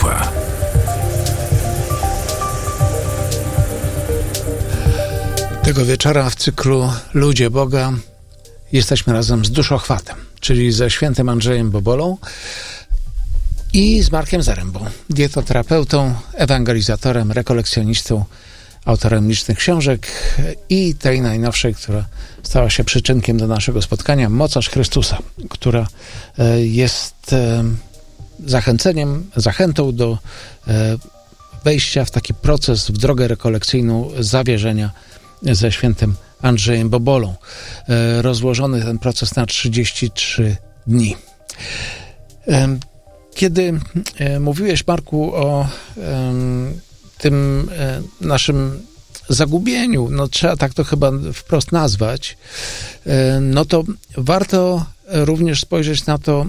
modlitwa. Tego wieczora w cyklu Ludzie Boga jesteśmy razem z Duszochwatem, czyli ze świętym Andrzejem Bobolą i z Markiem Zarębą, dietoterapeutą, ewangelizatorem, rekolekcjonistą, autorem licznych książek i tej najnowszej, która stała się przyczynkiem do naszego spotkania, Mocarz Chrystusa, która jest zachętą do wejścia w taki proces, w drogę rekolekcyjną zawierzenia ze świętym Andrzejem Bobolą. Rozłożony ten proces na 33 dni. Kiedy mówiłeś, Marku, o tym naszym zagubieniu, no trzeba tak to chyba wprost nazwać, no to warto również spojrzeć na to,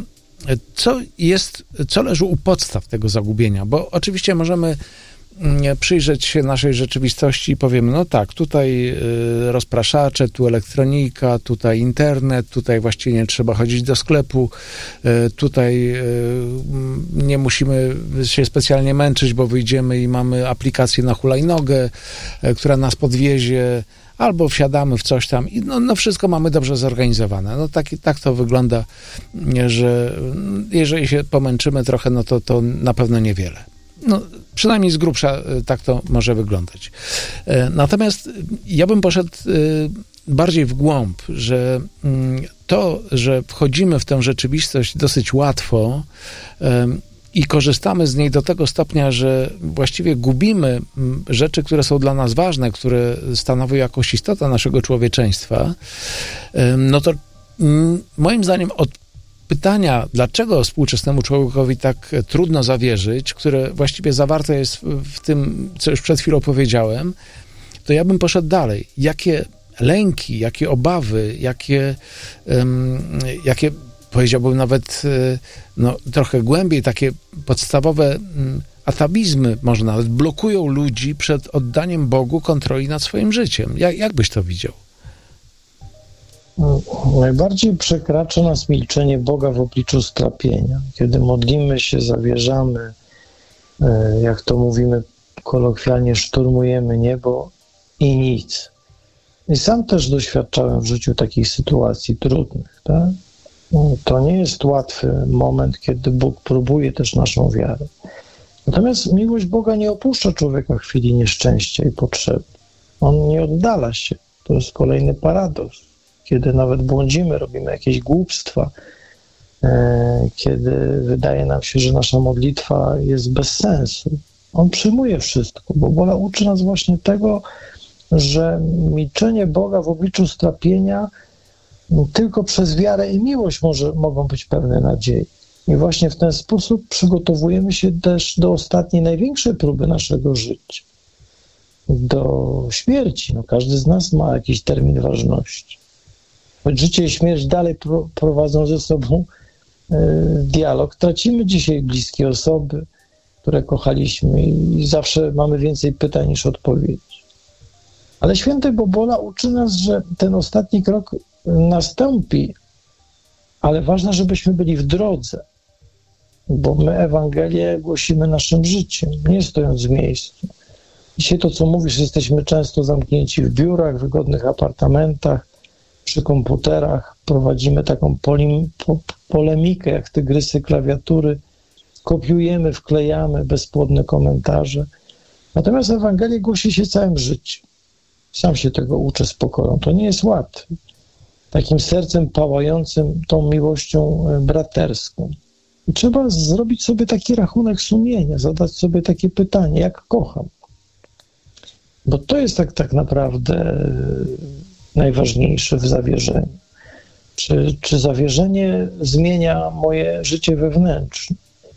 co leży u podstaw tego zagubienia, bo oczywiście możemy przyjrzeć się naszej rzeczywistości i powiemy, no tak, tutaj rozpraszacze, tu elektronika, tutaj internet, tutaj właściwie nie trzeba chodzić do sklepu, tutaj nie musimy się specjalnie męczyć, bo wyjdziemy i mamy aplikację na hulajnogę, która nas podwiezie, albo wsiadamy w coś tam i no wszystko mamy dobrze zorganizowane. No tak to wygląda, że jeżeli się pomęczymy trochę, no to na pewno niewiele. No, przynajmniej z grubsza tak to może wyglądać. Natomiast ja bym poszedł bardziej w głąb, że to, że wchodzimy w tę rzeczywistość dosyć łatwo i korzystamy z niej do tego stopnia, że właściwie gubimy rzeczy, które są dla nas ważne, które stanowią jakąś istotę naszego człowieczeństwa, no to moim zdaniem od pytania, dlaczego współczesnemu człowiekowi tak trudno zawierzyć, które właściwie zawarte jest w tym, co już przed chwilą powiedziałem, to ja bym poszedł dalej. Jakie lęki, jakie obawy, jakie powiedziałbym nawet trochę głębiej, takie podstawowe atawizmy, może nawet blokują ludzi przed oddaniem Bogu kontroli nad swoim życiem. Jak byś to widział? Najbardziej przekracza nas milczenie Boga w obliczu strapienia. Kiedy modlimy się, zawierzamy, jak to mówimy kolokwialnie, szturmujemy niebo i nic. I sam też doświadczałem w życiu takich sytuacji trudnych. Tak? To nie jest łatwy moment, kiedy Bóg próbuje też naszą wiarę. Natomiast miłość Boga nie opuszcza człowieka w chwili nieszczęścia i potrzeby. On nie oddala się. To jest kolejny paradoks. Kiedy nawet błądzimy, robimy jakieś głupstwa, kiedy wydaje nam się, że nasza modlitwa jest bez sensu. On przyjmuje wszystko, bo Boga uczy nas właśnie tego, że milczenie Boga w obliczu strapienia tylko przez wiarę i miłość mogą być pełne nadziei. I właśnie w ten sposób przygotowujemy się też do ostatniej, największej próby naszego życia. Do śmierci. Każdy z nas ma jakiś termin ważności. Choć życie i śmierć dalej prowadzą ze sobą dialog. Tracimy dzisiaj bliskie osoby, które kochaliśmy i zawsze mamy więcej pytań niż odpowiedzi. Ale święty Bobola uczy nas, że ten ostatni krok nastąpi, ale ważne, żebyśmy byli w drodze, bo my Ewangelię głosimy naszym życiem, nie stojąc w miejscu. Dzisiaj to, co mówisz, jesteśmy często zamknięci w biurach, wygodnych apartamentach, przy komputerach, prowadzimy taką polemikę, jak tygrysy klawiatury, kopiujemy, wklejamy bezpłodne komentarze. Natomiast Ewangelię głosi się całym życiem. Sam się tego uczę z pokorą. To nie jest łatwe. Takim sercem pałającym tą miłością braterską. I trzeba zrobić sobie taki rachunek sumienia, zadać sobie takie pytanie, jak kocham. Bo to jest tak naprawdę najważniejsze w zawierzeniu. Czy zawierzenie zmienia moje życie wewnętrzne?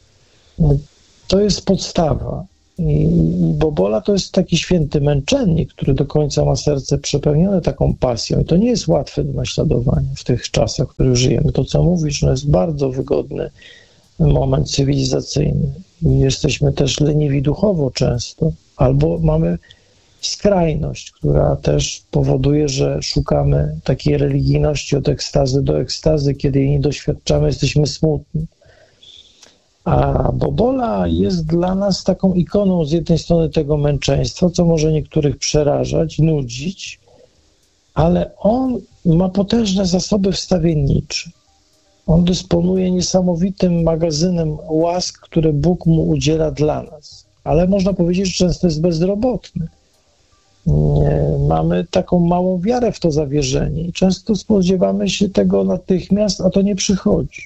To jest podstawa. I Bobola to jest taki święty męczennik, który do końca ma serce przepełnione taką pasją. I to nie jest łatwe do naśladowania w tych czasach, w których żyjemy. To, co mówisz, jest bardzo wygodny moment cywilizacyjny. I jesteśmy też leniwi duchowo często, albo mamy skrajność, która też powoduje, że szukamy takiej religijności od ekstazy do ekstazy, kiedy jej nie doświadczamy, jesteśmy smutni. A Bobola jest dla nas taką ikoną z jednej strony tego męczeństwa, co może niektórych przerażać, nudzić, ale on ma potężne zasoby wstawiennicze. On dysponuje niesamowitym magazynem łask, które Bóg mu udziela dla nas. Ale można powiedzieć, że często jest bezrobotny. Mamy taką małą wiarę w to zawierzenie i często spodziewamy się tego natychmiast, a to nie przychodzi.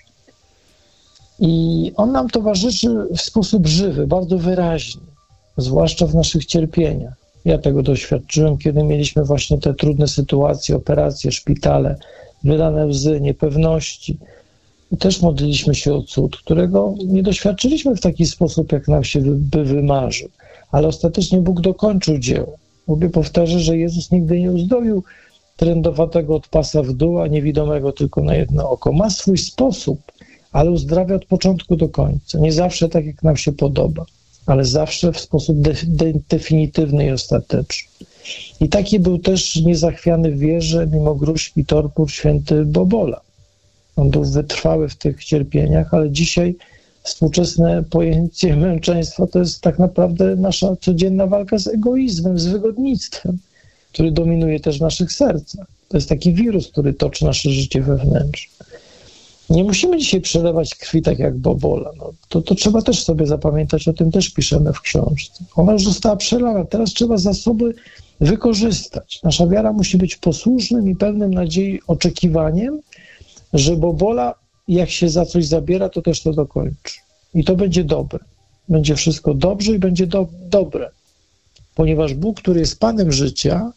I on nam towarzyszy w sposób żywy, bardzo wyraźny, zwłaszcza w naszych cierpieniach. Ja tego doświadczyłem, kiedy mieliśmy właśnie te trudne sytuacje, operacje, szpitale, wydane łzy, niepewności. I też modliliśmy się o cud, którego nie doświadczyliśmy w taki sposób, jak nam się by wymarzył. Ale ostatecznie Bóg dokończył dzieło. Lubię powtarzać, że Jezus nigdy nie uzdrowił trędowatego od pasa w dół, a niewidomego tylko na jedno oko. Ma swój sposób, ale uzdrawia od początku do końca. Nie zawsze tak, jak nam się podoba, ale zawsze w sposób definitywny i ostateczny. I taki był też niezachwiany w wierze, mimo gruźb i tortur, święty Bobola. On był wytrwały w tych cierpieniach, ale dzisiaj współczesne pojęcie męczeństwa to jest tak naprawdę nasza codzienna walka z egoizmem, z wygodnictwem, który dominuje też w naszych sercach. To jest taki wirus, który toczy nasze życie wewnętrzne. Nie musimy dzisiaj przelewać krwi tak jak Bobola. To trzeba też sobie zapamiętać, o tym też piszemy w książce. Ona już została przelana, teraz trzeba zasoby wykorzystać. Nasza wiara musi być posłusznym i pełnym nadziei oczekiwaniem, że Bobola, jak się za coś zabiera, to też to dokończy. I to będzie dobre. Będzie wszystko dobrze i będzie dobre. Ponieważ Bóg, który jest Panem życia,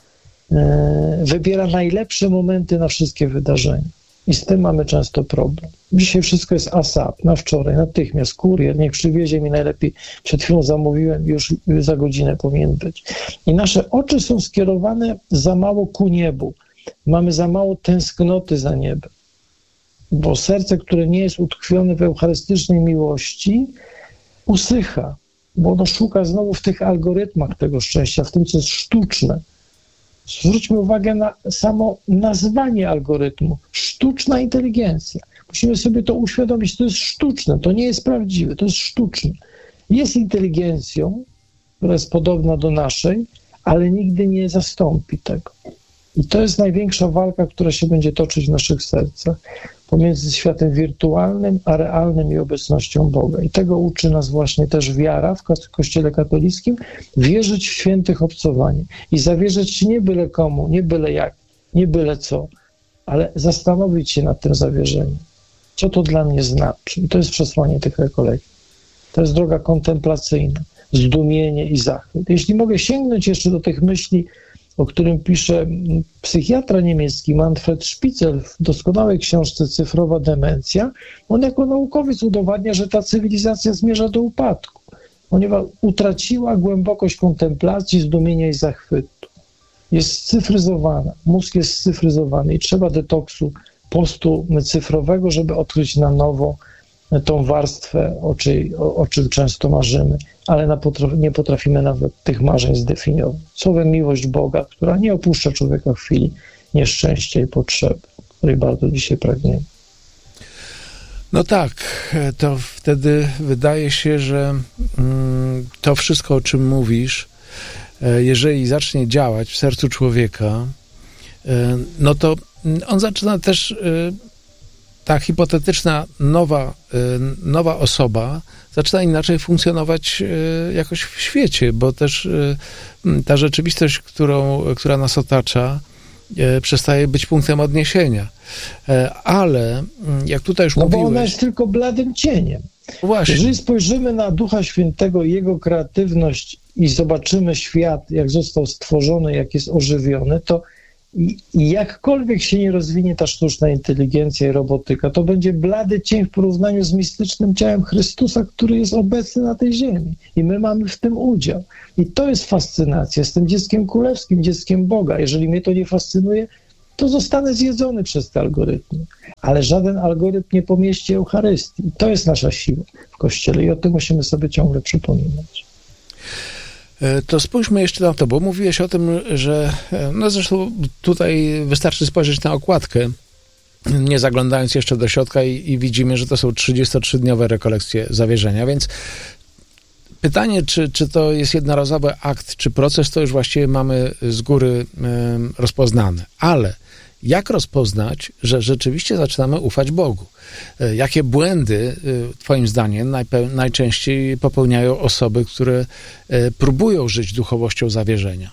wybiera najlepsze momenty na wszystkie wydarzenia. I z tym mamy często problem. Dzisiaj wszystko jest ASAP, na wczoraj, natychmiast, kurier, niech przywiezie mi najlepiej. Przed chwilą zamówiłem, już za godzinę powinien być. I nasze oczy są skierowane za mało ku niebu. Mamy za mało tęsknoty za niebem. Bo serce, które nie jest utkwione w eucharystycznej miłości, usycha, bo ono szuka znowu w tych algorytmach tego szczęścia, w tym, co jest sztuczne. Zwróćmy uwagę na samo nazwanie algorytmu. Sztuczna inteligencja. Musimy sobie to uświadomić, to jest sztuczne, to nie jest prawdziwe, to jest sztuczne. Jest inteligencją, która jest podobna do naszej, ale nigdy nie zastąpi tego. I to jest największa walka, która się będzie toczyć w naszych sercach pomiędzy światem wirtualnym, a realnym i obecnością Boga. I tego uczy nas właśnie też wiara w Kościele katolickim, wierzyć w świętych obcowanie i zawierzyć się nie byle komu, nie byle jak, nie byle co, ale zastanowić się nad tym zawierzeniem. Co to dla mnie znaczy? I to jest przesłanie tych rekolekcji. To jest droga kontemplacyjna, zdumienie i zachwyt. Jeśli mogę sięgnąć jeszcze do tych myśli, o którym pisze psychiatra niemiecki Manfred Spitzel w doskonałej książce Cyfrowa demencja, on jako naukowiec udowadnia, że ta cywilizacja zmierza do upadku, ponieważ utraciła głębokość kontemplacji, zdumienia i zachwytu. Jest scyfryzowana, mózg jest scyfryzowany i trzeba detoksu, postu cyfrowego, żeby odkryć na nowo tą warstwę, o czym często marzymy, ale nie potrafimy nawet tych marzeń zdefiniować. Słowem miłość Boga, która nie opuszcza człowieka w chwili nieszczęścia i potrzeby, której bardzo dzisiaj pragniemy. No tak, to wtedy wydaje się, że to wszystko, o czym mówisz, jeżeli zacznie działać w sercu człowieka, no to on zaczyna też, ta hipotetyczna nowa osoba zaczyna inaczej funkcjonować jakoś w świecie, bo też ta rzeczywistość, która nas otacza, przestaje być punktem odniesienia. Ale jak tutaj już mówiłeś... bo ona jest tylko bladym cieniem. Właśnie. Jeżeli spojrzymy na Ducha Świętego i Jego kreatywność i zobaczymy świat, jak został stworzony, jak jest ożywiony, to i jakkolwiek się nie rozwinie ta sztuczna inteligencja i robotyka, to będzie blady cień w porównaniu z mistycznym ciałem Chrystusa, który jest obecny na tej ziemi. I my mamy w tym udział. I to jest fascynacja. Jestem dzieckiem królewskim, dzieckiem Boga. Jeżeli mnie to nie fascynuje, to zostanę zjedzony przez te algorytmy. Ale żaden algorytm nie pomieści Eucharystii. I to jest nasza siła w Kościele i o tym musimy sobie ciągle przypominać. To spójrzmy jeszcze na to, bo mówiłeś o tym, że no zresztą tutaj wystarczy spojrzeć na okładkę nie zaglądając jeszcze do środka i widzimy, że to są 33-dniowe rekolekcje zawierzenia, więc pytanie, czy to jest jednorazowy akt, czy proces, to już właściwie mamy z góry rozpoznane. Ale jak rozpoznać, że rzeczywiście zaczynamy ufać Bogu? Jakie błędy, twoim zdaniem, najczęściej popełniają osoby, które próbują żyć duchowością zawierzenia?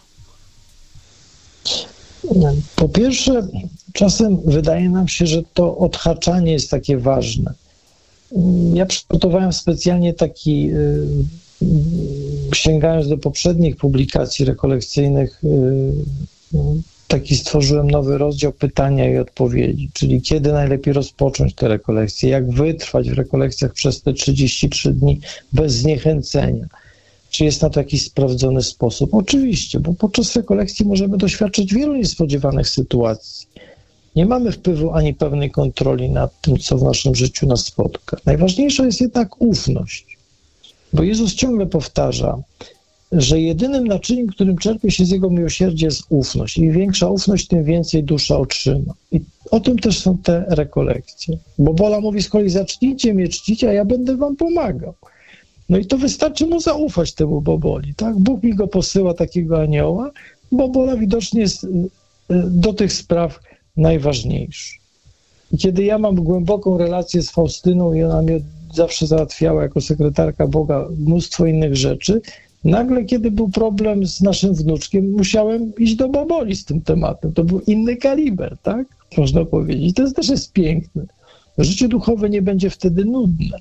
Po pierwsze, czasem wydaje nam się, że to odhaczanie jest takie ważne. Ja przygotowałem specjalnie taki, sięgając do poprzednich publikacji rekolekcyjnych, taki stworzyłem nowy rozdział pytania i odpowiedzi, czyli kiedy najlepiej rozpocząć te rekolekcje, jak wytrwać w rekolekcjach przez te 33 dni bez zniechęcenia. Czy jest na to jakiś sprawdzony sposób? Oczywiście, bo podczas rekolekcji możemy doświadczyć wielu niespodziewanych sytuacji. Nie mamy wpływu ani pełnej kontroli nad tym, co w naszym życiu nas spotka. Najważniejsza jest jednak ufność, bo Jezus ciągle powtarza, że jedynym naczyniem, którym czerpie się z Jego miłosierdzia, jest ufność. Im większa ufność, tym więcej dusza otrzyma. I o tym też są te rekolekcje. Bo Bola mówi z kolei, zacznijcie mnie czcić, a ja będę wam pomagał. No i to wystarczy mu zaufać temu Boboli, tak? Bóg mi go posyła, takiego anioła, Bobola widocznie jest do tych spraw najważniejszy. I kiedy ja mam głęboką relację z Faustyną i ona mnie zawsze załatwiała jako sekretarka Boga mnóstwo innych rzeczy, nagle, kiedy był problem z naszym wnuczkiem, musiałem iść do Boboli z tym tematem. To był inny kaliber, tak? Można powiedzieć. To też jest piękne. Życie duchowe nie będzie wtedy nudne.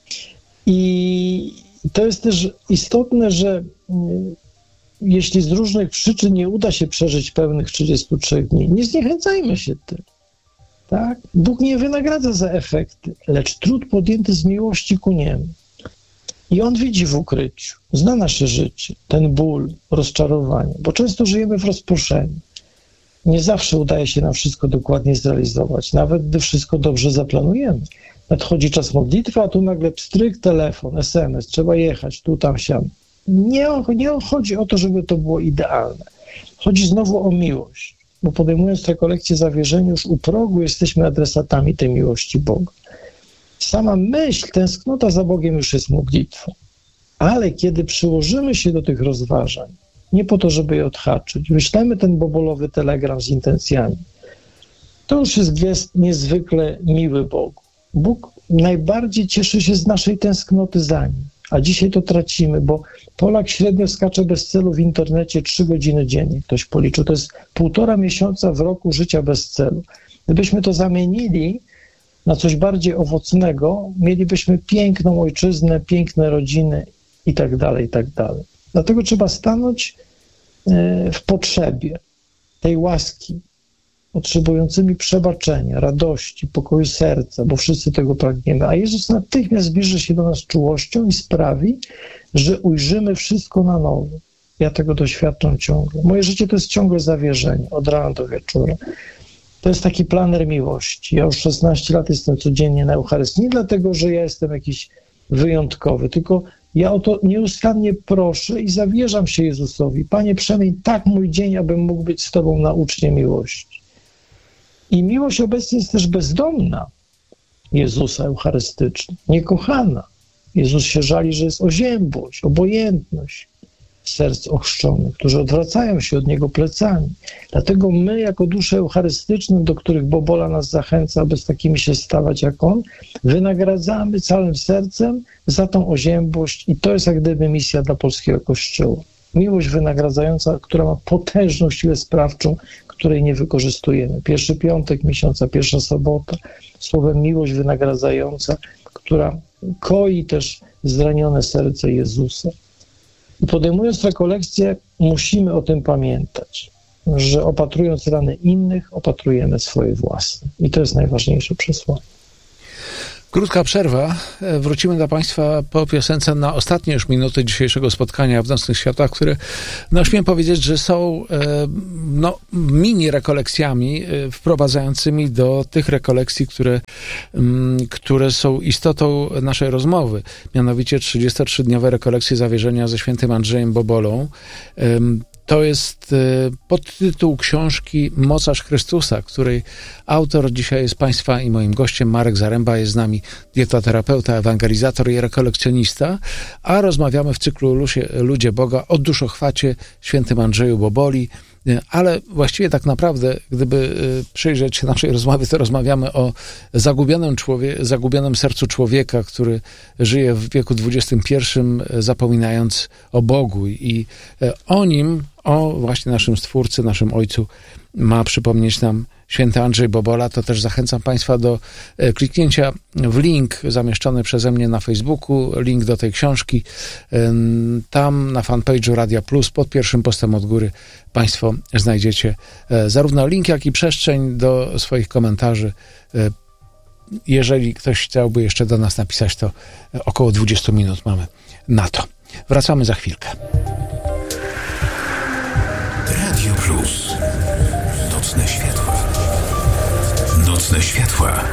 I to jest też istotne, że jeśli z różnych przyczyn nie uda się przeżyć pełnych 33 dni, nie zniechęcajmy się tym. Tak? Bóg nie wynagradza za efekty, lecz trud podjęty z miłości ku Niemu. I On widzi w ukryciu, zna nasze życie, ten ból, rozczarowanie, bo często żyjemy w rozproszeniu. Nie zawsze udaje się nam wszystko dokładnie zrealizować, nawet gdy wszystko dobrze zaplanujemy. Nadchodzi czas modlitwy, a tu nagle pstryk, telefon, SMS, trzeba jechać, tu, tam, siam. Nie chodzi o to, żeby to było idealne. Chodzi znowu o miłość, bo podejmując rekolekcję zawierzenia, już u progu jesteśmy adresatami tej miłości Boga. Sama myśl, tęsknota za Bogiem już jest modlitwą. Ale kiedy przyłożymy się do tych rozważań, nie po to, żeby je odhaczyć, wyślemy ten bobolowy telegram z intencjami, to już jest gest niezwykle miły Bogu. Bóg najbardziej cieszy się z naszej tęsknoty za Nim, a dzisiaj to tracimy, bo Polak średnio skacze bez celu w internecie 3 godziny dziennie, ktoś policzył. To jest 1,5 miesiąca w roku życia bez celu. Gdybyśmy to zamienili na coś bardziej owocnego, mielibyśmy piękną ojczyznę, piękne rodziny i tak dalej, i tak dalej. Dlatego trzeba stanąć w potrzebie tej łaski, potrzebującymi przebaczenia, radości, pokoju serca, bo wszyscy tego pragniemy. A Jezus natychmiast zbliży się do nas czułością i sprawi, że ujrzymy wszystko na nowo. Ja tego doświadczam ciągle. Moje życie to jest ciągle zawierzenie, od rana do wieczora. To jest taki planer miłości. Ja już 16 lat jestem codziennie na Eucharystii. Nie dlatego, że ja jestem jakiś wyjątkowy, tylko ja o to nieustannie proszę i zawierzam się Jezusowi. Panie, przemień tak mój dzień, abym mógł być z Tobą na ucznie miłości. I miłość obecnie jest też bezdomna Jezusa eucharystyczna, niekochana. Jezus się żali, że jest oziębłość, obojętność serc ochrzczonych, którzy odwracają się od Niego plecami. Dlatego my, jako dusze eucharystyczne, do których Bobola nas zachęca, aby z takimi się stawać jak On, wynagradzamy całym sercem za tą oziębłość i to jest jak gdyby misja dla polskiego Kościoła. Miłość wynagradzająca, która ma potężną siłę sprawczą, której nie wykorzystujemy. Pierwszy piątek miesiąca, pierwsza sobota, słowem miłość wynagradzająca, która koi też zranione serce Jezusa. I podejmując rekolekcję, musimy o tym pamiętać, że opatrując rany innych, opatrujemy swoje własne. I to jest najważniejsze przesłanie. Krótka przerwa. Wrócimy do Państwa po piosence na ostatnie już minuty dzisiejszego spotkania w Nocnych Światłach, które, śmiem powiedzieć, że są mini rekolekcjami wprowadzającymi do tych rekolekcji, które są istotą naszej rozmowy. Mianowicie 33-dniowe rekolekcje zawierzenia ze świętym Andrzejem Bobolą. To jest podtytuł książki Mocarz Chrystusa, której autor dzisiaj jest Państwa i moim gościem. Marek Zaręba jest z nami, dietoterapeuta, ewangelizator i rekolekcjonista, a rozmawiamy w cyklu Ludzie Boga o duszochwacie świętym Andrzeju Boboli, ale właściwie tak naprawdę, gdyby przyjrzeć się naszej rozmowie, to rozmawiamy o zagubionym sercu człowieka, który żyje w wieku XXI, zapominając o Bogu i o nim, o właśnie naszym Stwórcy, naszym Ojcu ma przypomnieć nam święty Andrzej Bobola. To też zachęcam Państwa do kliknięcia w link zamieszczony przeze mnie na Facebooku, link do tej książki. Tam na fanpage'u Radia Plus pod pierwszym postem od góry Państwo znajdziecie zarówno link, jak i przestrzeń do swoich komentarzy. Jeżeli ktoś chciałby jeszcze do nas napisać, to około 20 minut mamy na to. Wracamy za chwilkę. Radio Plus. Nocne światła. Nocne światła.